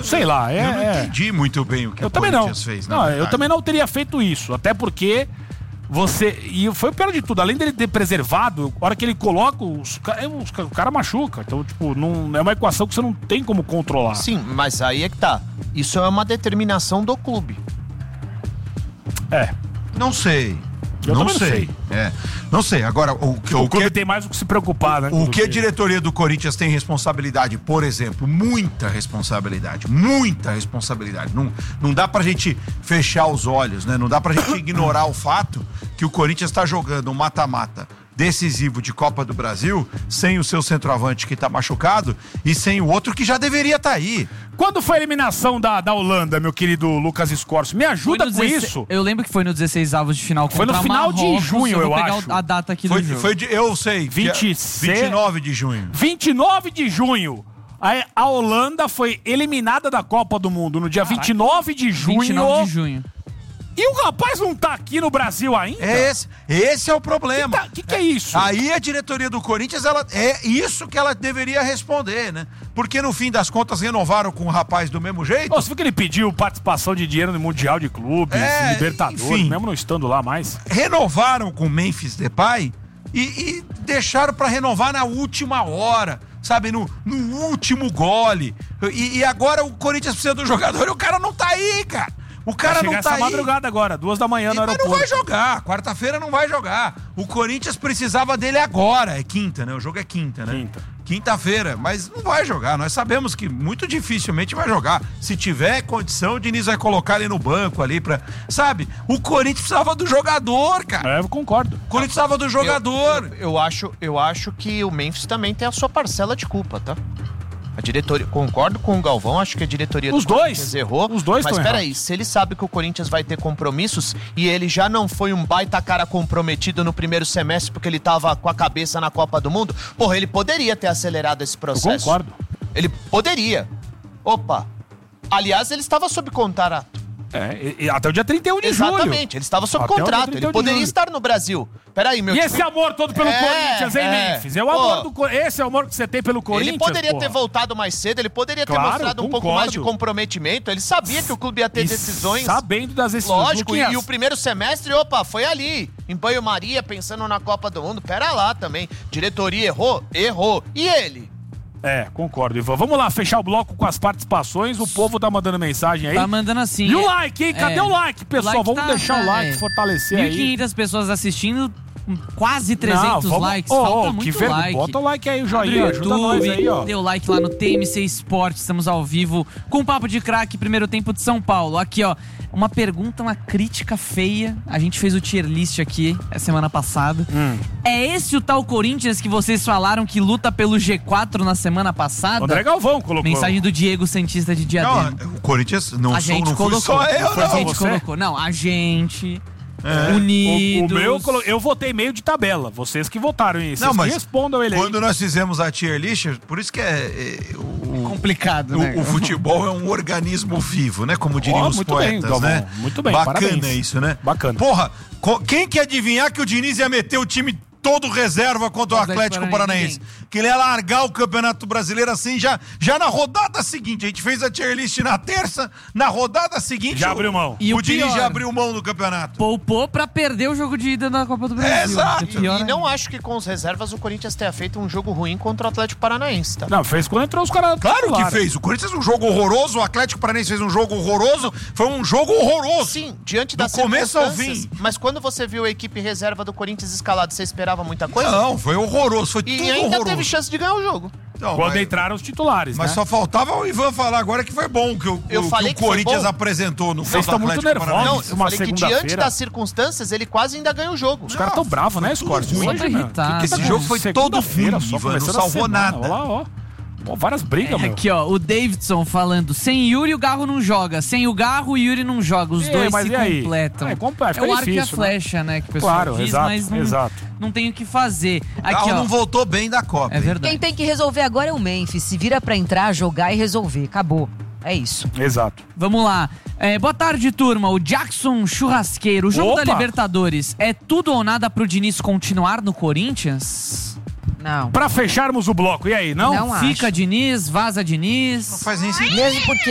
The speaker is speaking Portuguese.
sei lá. Eu não entendi muito bem o que o Corinthians fez, Não, eu também não teria feito isso. Até porque e foi o pior de tudo. Além dele ter preservado, a hora que ele coloca, o cara machuca. Então, tipo, não, é uma equação que você não tem como controlar. Sim, mas aí é que tá. Isso é uma determinação do clube. Não sei. Eu não sei. Não sei. Agora, o clube tem mais o que se preocupar, né? O que a diretoria do Corinthians tem responsabilidade, por exemplo, muita responsabilidade. Não dá pra gente fechar os olhos, né? Não dá pra gente ignorar o fato que o Corinthians tá jogando um mata-mata decisivo de Copa do Brasil, sem o seu centroavante que tá machucado e sem o outro que já deveria estar aí. Quando foi a eliminação da Holanda, meu querido Lucas Scorso? Me ajuda com isso. Eu lembro que foi no 16avos de final contra Foi no final de junho, eu acho. Vou pegar a data aqui do jogo. Eu sei. 29 de junho. 29 de junho. A Holanda foi eliminada da Copa do Mundo no dia 29 de junho. 29 de junho. E o rapaz não tá aqui no Brasil ainda? Esse é o problema. O que é isso? Aí a diretoria do Corinthians, é isso que ela deveria responder, né? Porque no fim das contas renovaram com o rapaz do mesmo jeito. Você viu que ele pediu participação de dinheiro no Mundial de Clubes, Libertadores, enfim, mesmo não estando lá mais. Renovaram com o Memphis Depay e deixaram pra renovar na última hora, sabe? No último gole. E agora o Corinthians precisa do jogador e o cara não tá aí, cara. O cara não tá essa aí. Madrugada agora, 2 da manhã no aeroporto. Mas não vai jogar, quarta-feira não vai jogar. O Corinthians precisava dele agora, é quinta, né? O jogo é quinta, né? Quinta-feira, mas não vai jogar. Nós sabemos que muito dificilmente vai jogar. Se tiver condição, o Diniz vai colocar ele no banco ali pra... Sabe? O Corinthians precisava do jogador, cara. Eu concordo. O Corinthians precisava do jogador. Eu acho que o Memphis também tem a sua parcela de culpa, tá? A diretoria, concordo com o Galvão, acho que a diretoria do Corinthians errou. Os dois mas peraí, se ele sabe que o Corinthians vai ter compromissos e ele já não foi um baita cara comprometido no primeiro semestre porque ele tava com a cabeça na Copa do Mundo, porra, ele poderia ter acelerado esse processo. Eu concordo. Ele poderia. Opa. Aliás, ele estava sob contrato. Até o dia 31 de julho. Exatamente, ele estava sob contrato, ele poderia estar no Brasil. Peraí, meu esse amor todo pelo Corinthians, hein, Memphis? Esse é o amor que você tem pelo Corinthians? Ele poderia ter voltado mais cedo, ele poderia ter mostrado um pouco mais de comprometimento. Ele sabia que o clube ia ter decisões. Sabendo das decisões. Lógico, e o primeiro semestre, foi ali, em banho-maria, pensando na Copa do Mundo. Pera lá também. Diretoria errou? Errou. E ele? Concordo, Ivan. Vamos lá, fechar o bloco com as participações. O povo tá mandando mensagem aí. Tá mandando assim. E o like, hein? Cadê o like, pessoal? Vamos deixar o like, fortalecer aí. 1.500 pessoas assistindo, quase 300 likes. Falta muito like. Bota o like aí, o joinha. Ajuda nós aí, ó. Dê o like lá no TMC Esporte. Estamos ao vivo com o Papo de Craque, primeiro tempo de São Paulo. Aqui, ó. Uma pergunta, uma crítica feia. A gente fez o tier list aqui a semana passada. É esse o tal Corinthians que vocês falaram que luta pelo G4 na semana passada? André Galvão colocou. Mensagem do Diego Santista de Diadema. Não, o Corinthians não a gente colocou. Só eu, a gente colocou. Não, a gente... Unidos. Eu votei meio de tabela. Vocês que votaram isso. Não, mas respondam ele aí. Quando nós fizemos a tier list, por isso que complicado, né? O futebol é um organismo vivo, né? Como diriam os poetas, né? Muito bem, bacana parabéns. Isso, né? Bacana. Porra, quem que adivinhar que o Diniz ia meter o time todo reserva contra o Atlético Paranaense? Que ele ia largar o Campeonato Brasileiro assim já na rodada seguinte. A gente fez a tier list na terça, na rodada seguinte já abriu mão. E o Diniz já abriu mão do campeonato. Poupou pra perder o jogo de ida na Copa do Brasil. Exato. E não acho que com os reservas o Corinthians tenha feito um jogo ruim contra o Atlético Paranaense, tá? Não, fez quando entrou os caras. Claro que fez. O Corinthians fez um jogo horroroso, o Atlético Paranaense fez um jogo horroroso. Foi um jogo horroroso. Sim, diante das começo ao circunstâncias. fim. Mas quando você viu a equipe reserva do Corinthians escalada, você esperava muita coisa? Não, foi horroroso. Foi tudo e ainda horroroso. teve chance de ganhar o jogo. Não, quando entraram os titulares, mas né? só faltava o Ivan falar agora que foi bom que o Corinthians apresentou no Vocês estão muito nervosos. Não, eu falei que diante das circunstâncias ele quase ainda ganha o jogo. Os caras tão bravos, né, Scorte? Esse jogo foi todo ruim, Ivan, não salvou nada. Olha lá, ó. Pô, várias brigas, meu. Aqui, ó, o Davidson falando, sem Yuri o Garro não joga, sem o Garro o Yuri não joga, os dois se completam. É o arco e a flecha, né, que o pessoal diz, mas não tem o que fazer. O Garro não voltou bem da Copa. É verdade. Quem tem que resolver agora é o Memphis, se vira pra entrar, jogar e resolver, acabou. É isso. Exato. Vamos lá. Boa tarde, turma. O Jackson Churrasqueiro. O jogo da Libertadores é tudo ou nada pro Diniz continuar no Corinthians? Não. Pra fecharmos o bloco, e aí, não? Fica acho. Diniz, vaza Diniz. Não faz nem sentido. Mesmo porque